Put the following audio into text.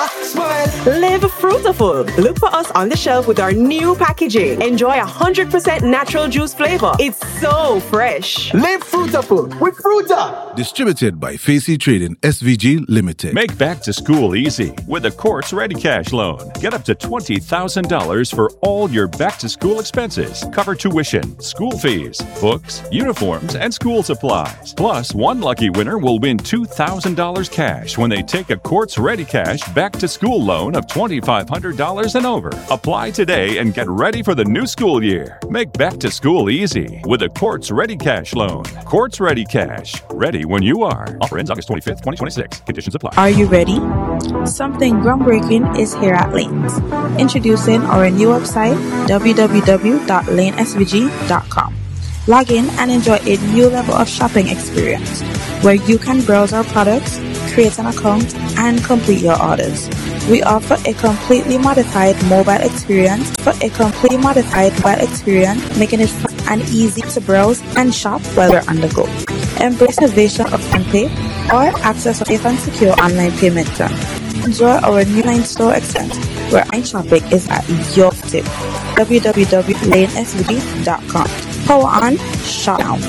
Smile. Live fruitful. Look for us on the shelf with our new packaging. Enjoy 100% natural juice flavor. It's so fresh. Live fruitful with Fruta. Distributed by Facey Trading SVG Limited. Make back to school easy with a Quartz Ready Cash loan. Get up to $20,000 for all your back to school expenses. Cover tuition, school fees, books, uniforms, and school supplies. Plus, one lucky winner will win $2,000 cash when they take a Quartz Ready Cash back to school loan of $2,500 and over. Apply today and get ready for the new school year. Make back to school easy with a Quartz Ready Cash loan. Quartz Ready Cash. Ready when you are. Offer ends August 25th, 2026. Conditions apply. Are you ready? Something groundbreaking is here at Lanes. Introducing our new website, www.lanesvg.com. Log in and enjoy a new level of shopping experience where you can browse our products, create an account, and complete your orders. We offer a completely modified mobile experience making it fun and easy to browse and shop while you're on the go. Embrace innovation of OnePay or access a safe and secure online payment term. Enjoy our new line store experience where online shopping is at your tip. www.lanesvg.com. Power on, shop now.